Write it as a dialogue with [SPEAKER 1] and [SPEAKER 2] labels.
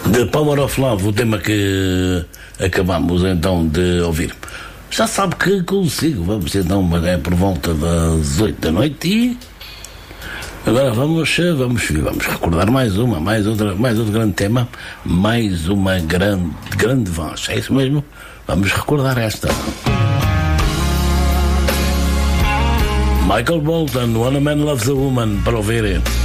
[SPEAKER 1] The Power of Love, o tema que acabamos então de ouvir. Já sabe que consigo, vamos então, é por volta das 8 da noite e agora vamos recordar mais outro grande tema, mais uma grande voz, é isso mesmo? Vamos recordar esta. Michael Bolton, When a Man Loves a Woman, para ouvir.